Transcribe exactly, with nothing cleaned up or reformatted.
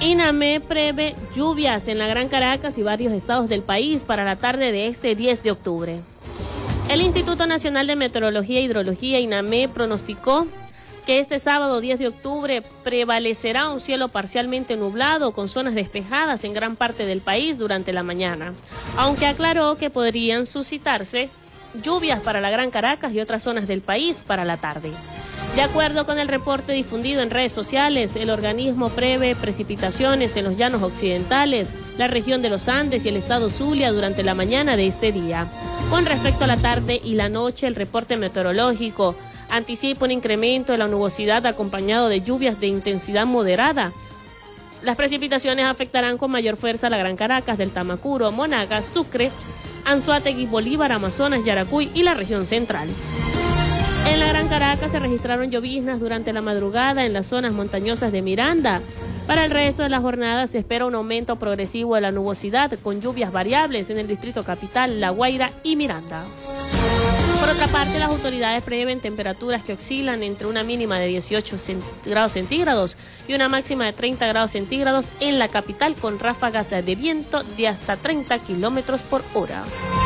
INAME prevé lluvias en la Gran Caracas y varios estados del país para la tarde de este diez de octubre. El Instituto Nacional de Meteorología e Hidrología, INAME, pronosticó que este sábado diez de octubre prevalecerá un cielo parcialmente nublado con zonas despejadas en gran parte del país durante la mañana, aunque aclaró que podrían suscitarse lluvias para la Gran Caracas y otras zonas del país para la tarde. De acuerdo con el reporte difundido en redes sociales, el organismo prevé precipitaciones en los llanos occidentales, la región de los Andes y el estado Zulia durante la mañana de este día. Con respecto a la tarde y la noche, el reporte meteorológico anticipa un incremento de la nubosidad acompañado de lluvias de intensidad moderada. Las precipitaciones afectarán con mayor fuerza a la Gran Caracas, del Tamacuro, Monagas, Sucre, Anzoátegui, Bolívar, Amazonas, Yaracuy y la región central. En la Gran Caracas se registraron lloviznas durante la madrugada en las zonas montañosas de Miranda. Para el resto de la jornada se espera un aumento progresivo de la nubosidad con lluvias variables en el Distrito Capital, La Guaira y Miranda. Por otra parte, las autoridades prevén temperaturas que oscilan entre una mínima de dieciocho grados centígrados y una máxima de treinta grados centígrados en la capital con ráfagas de viento de hasta treinta kilómetros por hora.